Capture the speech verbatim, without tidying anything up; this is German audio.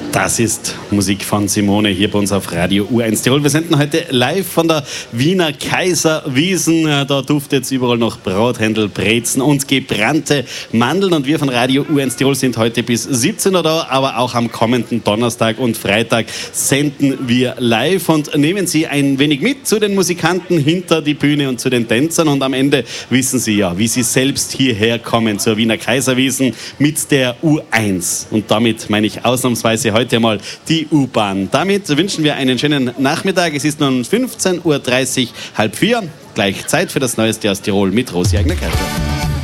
Das ist Musik von Simone hier bei uns auf Radio U eins Tirol. Wir senden heute live von der Wiener Kaiserwiesen. Da duftet es überall noch Brathändel, Brezen und gebrannte Mandeln. Und wir von Radio U eins Tirol sind heute bis siebzehn Uhr da, aber auch am kommenden Donnerstag und Freitag senden wir live und nehmen Sie ein wenig mit zu den Musikanten hinter die Bühne und zu den Tänzern. Und am Ende wissen Sie ja, wie Sie selbst hierher kommen zur Wiener Kaiserwiesen mit der U eins. Und damit meine ich ausnahmsweise heute mal die U-Bahn. Damit wünschen wir einen schönen Nachmittag. Es ist nun fünfzehn Uhr dreißig, halb vier. Gleich Zeit für das Neueste aus Tirol mit Rosi Eigner-Kaiser.